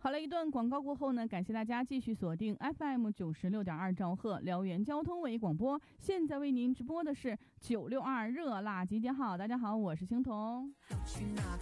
好了，一段广告过后呢，感谢大家继续锁定 FM96.2兆赫辽源交通为广播。现在为您直播的是962热辣集结号。大家好，我是青铜。